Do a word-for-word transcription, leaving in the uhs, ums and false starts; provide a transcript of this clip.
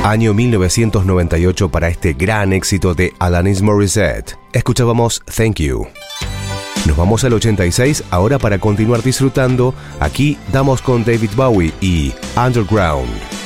Año mil novecientos noventa y ocho para este gran éxito de Alanis Morissette. Escuchábamos Thank You. Nos vamos al ochenta y seis ahora para continuar disfrutando. Aquí damos con David Bowie y Underground.